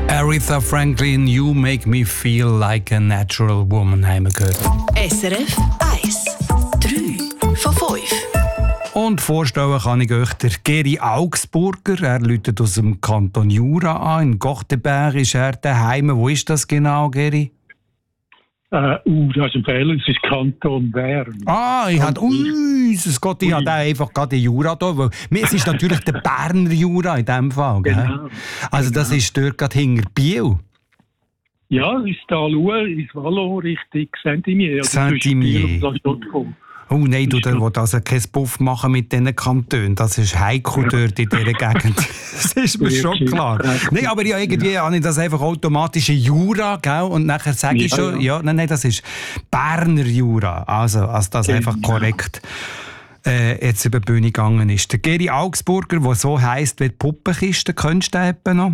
Aretha Franklin, You Make Me Feel Like a Natural Woman, haben wir gehört. SRF 1. 3 von 5. Und vorstellen kann ich euch der Geri Augsburger. Er läutet aus dem Kanton Jura an. In Gothenburg ist er daheim. Wo ist das genau, Geri? Das ist ein Fehler, es ist Kanton Bern. Ich habe einfach gerade den Jura da. Weil es ist natürlich der Berner Jura in diesem Fall. Gell? Genau. Also das ist dort gerade hinter Biel. Ja, es ist da ins Vallon Richtung Saint-Imier. Saint-Imier. Oh nein, du willst also keinen Puff machen mit diesen Kantonen. Das ist heikel dort in dieser Gegend. Das ist mir schon klar. Nein, aber ja, irgendwie habe ich das einfach automatisch in Jura, gell? Und nachher sage ich schon, nein, das ist Berner Jura. Also das einfach korrekt jetzt über die Bühne gegangen ist. Der Geri Augsburger, der so heisst wie die Puppenkiste, kennst du den etwa noch?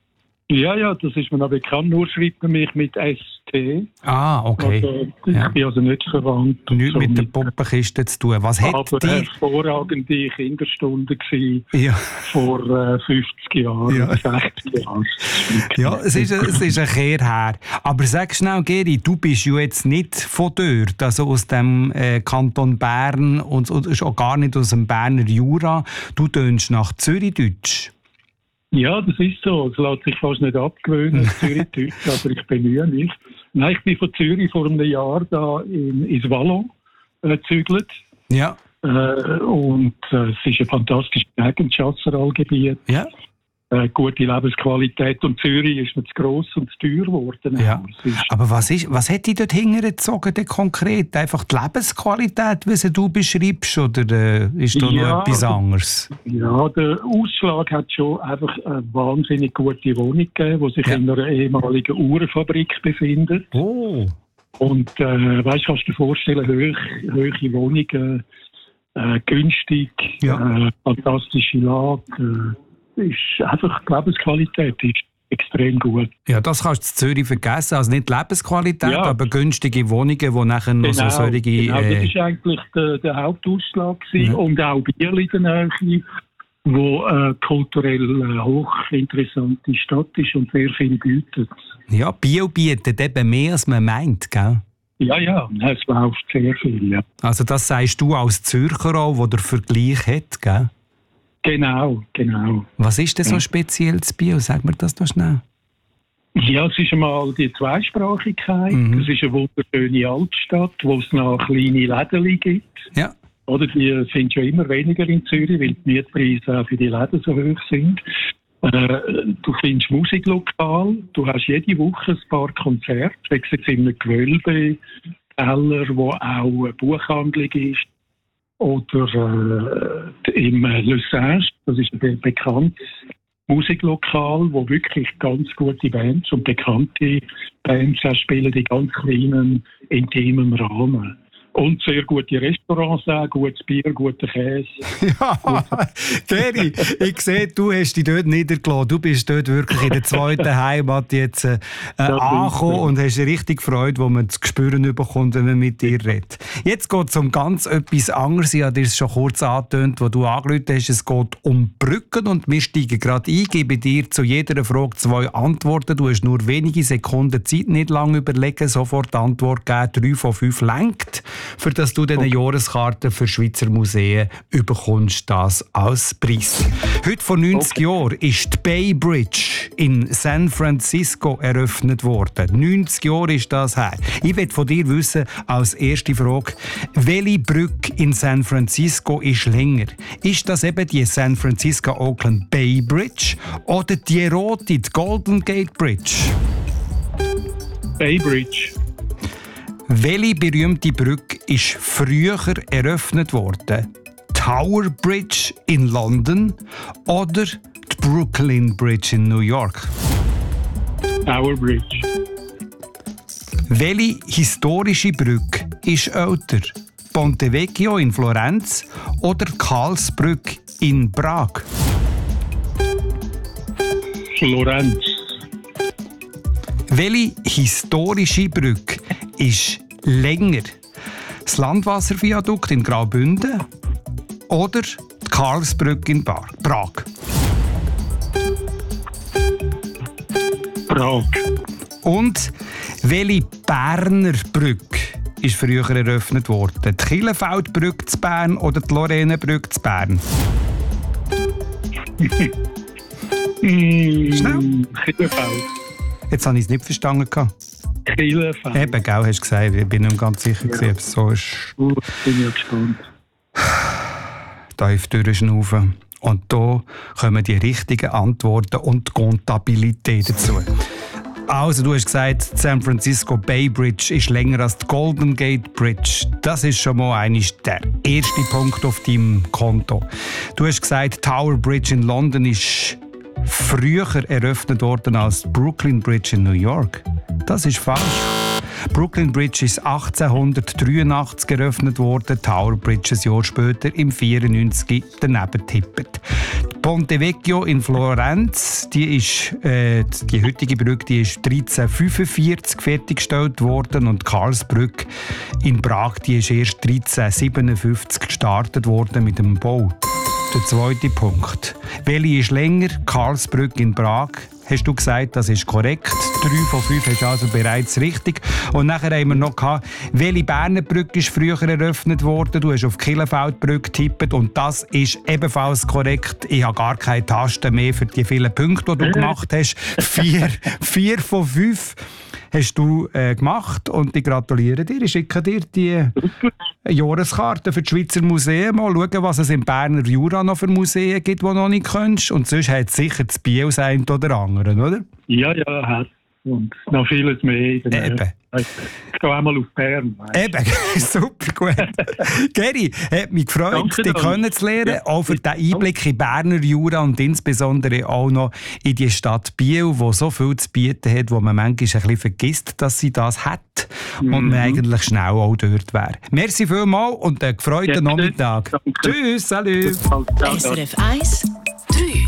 Ja, das ist mir noch bekannt. Nur schreibt man mich mit ST. Okay. Also, ich bin also nicht verwandt. Nichts so mit der Puppenkiste zu tun. Was hat aber hervorragende Kinderstunde gewesen vor 50 Jahren, 60 Jahren. Ja, es ist ein Kehr her. Aber sag schnell, Geri, du bist ja jetzt nicht von dort, also aus dem Kanton Bern und auch gar nicht aus dem Berner Jura. Du tönst nach Zürichdeutsch. Ja, das ist so. Es lässt sich fast nicht abgewöhnen, Zürichdeutsch, aber ich bemühe mich. Nein, ich bin von Zürich vor einem Jahr da ins Vallon gezügelt. Ja. Und es ist eine fantastische Gegend, Chasseralgebiet. Ja. Gute Lebensqualität. Und Zürich ist mir zu gross und zu teuer geworden. Ja. Aber was hat dich dort hingezogen denn konkret? Einfach die Lebensqualität, wie sie du beschreibst? Oder ist da noch etwas anderes? Ja, der Ausschlag hat schon einfach eine wahnsinnig gute Wohnung gegeben, die sich in einer ehemaligen Uhrenfabrik befindet. Oh. Und kannst du dir vorstellen, hohe Wohnungen, günstig, fantastische Lage. Ist einfach die Lebensqualität ist extrem gut. Ja, das kannst du in Zürich vergessen. Also nicht die Lebensqualität, aber günstige Wohnungen, die nachher noch so solche... Genau, das war eigentlich der Hauptausschlag. Und auch Biel in der Nähe, wo kulturell hochinteressante Stadt ist und sehr viel bietet. Ja, Biel bietet eben mehr, als man meint, gell? Ja, es läuft sehr viel, ja. Also das sagst du als Zürcher auch, der den Vergleich hat, gell? Genau. Was ist denn so speziell zu Biel? Sag mir das doch schnell. Ja, es ist einmal die Zweisprachigkeit. Es ist eine wunderschöne Altstadt, wo es noch kleine Läden gibt. Ja. Oder die sind schon immer weniger in Zürich, weil die Mietpreise auch für die Läden so hoch sind. Du findest Musiklokal. Du hast jede Woche ein paar Konzerte. Du siehst in einem Gewölbe, Keller, wo auch eine Buchhandlung ist. Oder im Le Singe, das ist ein bekanntes Musiklokal, wo wirklich ganz gute Bands und bekannte Bands auch spielen, die ganz kleinen, intimen Rahmen. Und sehr gute Restaurants auch, gutes Bier, guter Käse. Ja, Geri, ich sehe, du hast dich dort niedergelassen. Du bist dort wirklich in der zweiten Heimat jetzt angekommen und hast richtig Freude, wo man das Gespüren bekommt, wenn man mit dir redet. Jetzt geht es um ganz etwas anderes. Ich habe dir es schon kurz angetönt, wo du angerufen hast. Es geht um Brücken und wir steigen gerade ein. Ich gebe dir zu jeder Frage 2 Antworten. Du hast nur wenige Sekunden Zeit, nicht lange überlegen, sofort Antwort geben. 3 von 5 lenkt. Für das du diese Jahreskarte für Schweizer Museen bekommst, das als Preis. Heute vor 90 Jahren ist die Bay Bridge in San Francisco eröffnet worden. 90 Jahre ist das her. Ich will von dir wissen, als erste Frage, welche Brücke in San Francisco ist länger? Ist das eben die San Francisco-Oakland Bay Bridge oder die rote, die Golden Gate Bridge? Bay Bridge. Welche berühmte Brücke ist früher eröffnet worden? Tower Bridge in London oder die Brooklyn Bridge in New York? Tower Bridge. Welche historische Brücke ist älter? Ponte Vecchio in Florenz oder Karlsbrücke in Prag? Florenz. Welche historische Brücke ist länger? Das Landwasserviadukt in Graubünden oder die Karlsbrücke in Prag? Prag. Und welche Berner Brücke ist früher eröffnet worden? Die Kielenfeldbrücke zu Bern oder die Lorrainebrücke zu Bern? Schnell. Kielenfeld. Jetzt habe ich es nicht verstanden. Kielenfeld. Eben, genau, hast du gesagt. Ich bin nicht ganz sicher, ob es so ist. Bin ich gespannt. Tief durchschnaufen. Und da kommen die richtigen Antworten und die Kontabilität dazu. Also, du hast gesagt, die San Francisco Bay Bridge ist länger als die Golden Gate Bridge. Das ist schon mal der erste Punkt auf deinem Konto. Du hast gesagt, Tower Bridge in London ist früher eröffnet worden als die Brooklyn Bridge in New York. Das ist falsch. Brooklyn Bridge ist 1883 eröffnet worden, Tower Bridge ein Jahr später, im 94 daneben tippet. Ponte Vecchio in Florenz, die heutige Brücke, die ist 1345 fertiggestellt worden und Karlsbrücke in Prag, die ist erst 1357 gestartet worden mit dem Bau. Der zweite Punkt. Welche ist länger? Karlsbrücke in Prag. Hast du gesagt, das ist korrekt. 3 von 5 hast du also bereits richtig. Und nachher haben wir noch gehabt, welche Berner Brücke ist früher eröffnet worden? Du hast auf die Kielenfeldbrücke getippt und das ist ebenfalls korrekt. Ich habe gar keine Tasten mehr für die vielen Punkte, die du gemacht hast. 4 von 5 hast du gemacht und ich gratuliere dir. Ich schicke dir die Jahreskarte für die Schweizer Museen. Mal schauen, was es im Berner Jura noch für Museen gibt, die du noch nicht kennst. Und sonst hat es sicher das Biel das eine oder andere, oder? Ja, hat. Und noch vieles mehr. Eben. Ich gehe einmal auf Bern. Eben, super gut. Geri, hat mich gefreut, dich kennenzulernen. Ja. Auch für den Einblick in Berner Jura und insbesondere auch noch in die Stadt Biel, die so viel zu bieten hat, wo man manchmal ein bisschen vergisst, dass sie das hat und man eigentlich schnell auch dort wäre. Merci vielmals und einen gefreuten Nachmittag. Danke. Tschüss, salut. SRF 1